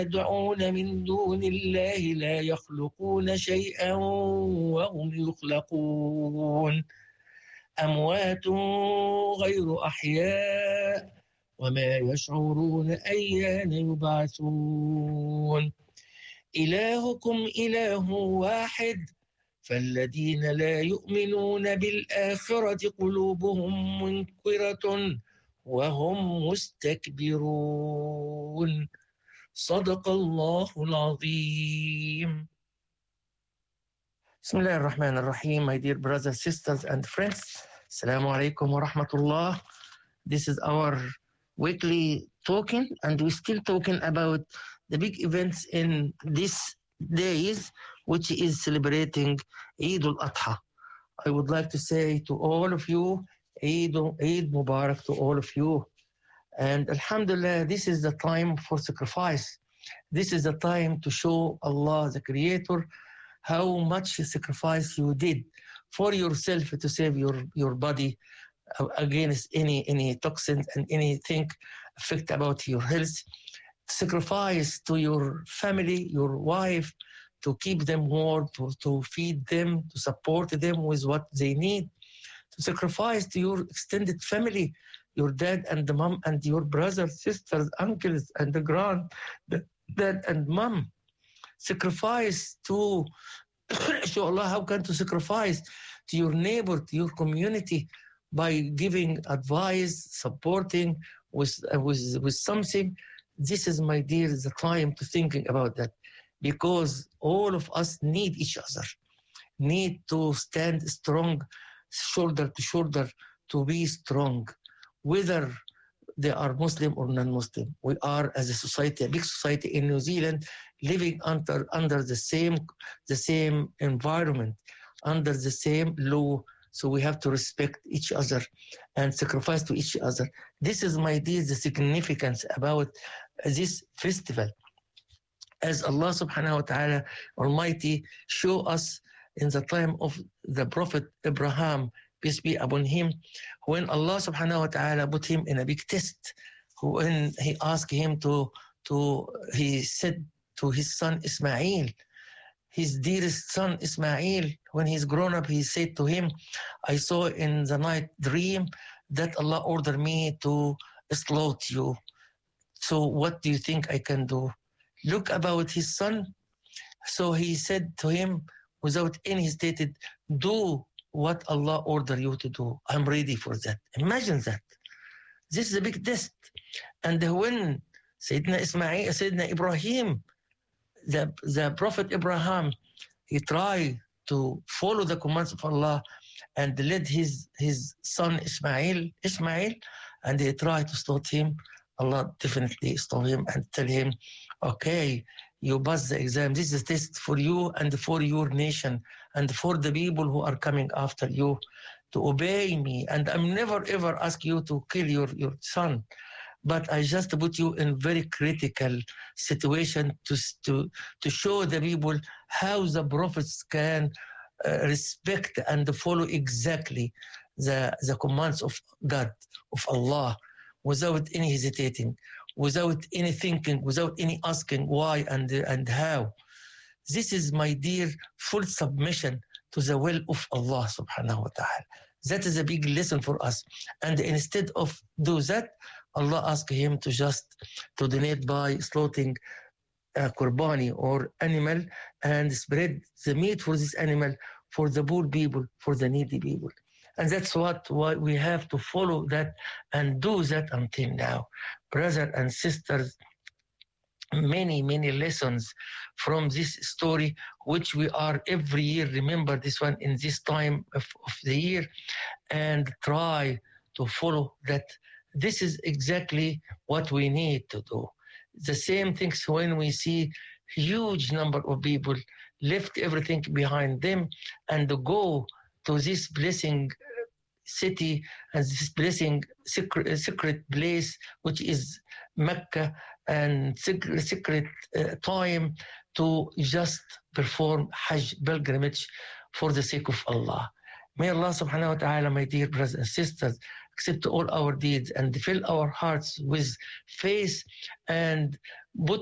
يدعون من دون الله لا يخلقون شيئا وهم يخلقون أموات غير أحياء وما يشعرون أيان يبعثون إلهكم إله واحد فالذين لا يؤمنون بالآخرة قلوبهم منكرة وهم مستكبرون صدق الله العظيم. بسم الله الرحمن الرحيم. My dear brothers, sisters and friends, Assalamu alaikum wa rahmatullah. This is our weekly talking, and we're still talking about the big events in these days, which is celebrating Eid al-Adha. I would like to say to all of you, Eid Mubarak to all of you. And Alhamdulillah, this is the time for sacrifice. This is the time to show Allah, the Creator, how much sacrifice you did for yourself to save your body against any toxins and anything affect about your health. Sacrifice to your family, your wife, to keep them warm, to feed them, to support them with what they need. To sacrifice to your extended family, your dad and the mom and your brothers, sisters, uncles, and the dad and mom. Sacrifice to show Allah how can to sacrifice to your neighbor, to your community, by giving advice, supporting with something. This is, my dear, the time to thinking about that, because all of us need each other, need to stand strong, shoulder to shoulder, to be strong, whether they are Muslim or non-Muslim. We are, as a society, a big society in New Zealand, living under the same environment, under the same law. So we have to respect each other and sacrifice to each other. This is, my dear, the significance about this festival. As Allah subhanahu wa ta'ala Almighty show us in the time of the Prophet Abraham, peace be upon him, when Allah subhanahu wa ta'ala put him in a big test, when he asked him he said to his son Ismail, his dearest son Ismail, when he's grown up, he said to him, I saw in the night dream that Allah ordered me to slaughter you. So what do you think I can do? Look about his son. So he said to him, without any hesitation, do what Allah ordered you to do. I'm ready for that. Imagine that. This is a big test. And when Sayyidina Ibrahim, the Prophet Abraham, he tried to follow the commands of Allah and led his son Ismail, and he tried to stop him. Allah definitely stopped him and tell him, okay, you pass the exam. This is a test for you and for your nation and for the people who are coming after you to obey me. And I'm never ever ask you to kill your son, but I just put you in very critical situation to show the people how the prophets can respect and follow exactly the commands of God, of Allah, without any hesitating, without any thinking, without any asking why and how. This is, my dear, full submission to the will of Allah subhanahu wa ta'ala. That is a big lesson for us. And instead of do that, Allah asked him to donate by slaughtering a qurbani or animal and spread the meat for this animal for the poor people, for the needy people. And that's why we have to follow that and do that until now. Brothers and sisters, many, many lessons from this story, which we are every year remember this one in this time of the year and try to follow that. This is exactly what we need to do. The same things when we see huge number of people left everything behind them and go to this blessing city and this blessing secret place, which is Mecca, and secret time to just perform Hajj pilgrimage for the sake of Allah. May Allah subhanahu wa ta'ala, my dear brothers and sisters, accept all our deeds and fill our hearts with faith and put